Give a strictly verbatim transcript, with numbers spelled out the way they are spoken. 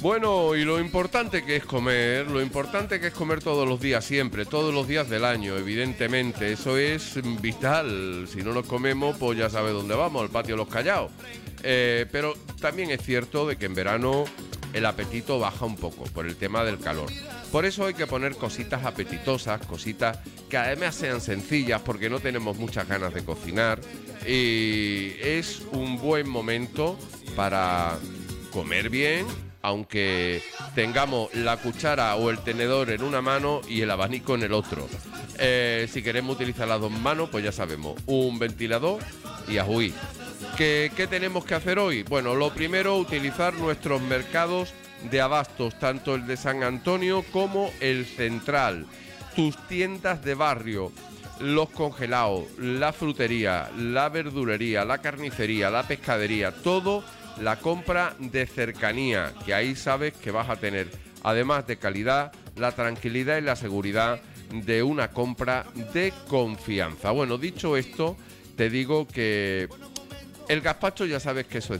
Bueno, y lo importante que es comer, lo importante que es comer todos los días, siempre, todos los días del año, evidentemente, eso es vital. Si no nos comemos, pues ya sabes dónde vamos, al patio de los Callaos. Eh, pero también es cierto de que en verano el apetito baja un poco por el tema del calor. Por eso hay que poner cositas apetitosas, cositas que además sean sencillas, porque no tenemos muchas ganas de cocinar. Y es un buen momento para comer bien, aunque tengamos la cuchara o el tenedor en una mano y el abanico en el otro. Eh, si queremos utilizar las dos manos, pues ya sabemos, un ventilador y a huir. ¿Qué, ¿Qué tenemos que hacer hoy? Bueno, lo primero, utilizar nuestros mercados de abastos, tanto el de San Antonio como el central. Tus tiendas de barrio, los congelados, la frutería, la verdulería, la carnicería, la pescadería, todo la compra de cercanía, que ahí sabes que vas a tener, además de calidad, la tranquilidad y la seguridad de una compra de confianza. Bueno, dicho esto, te digo que el gazpacho ya sabes que eso es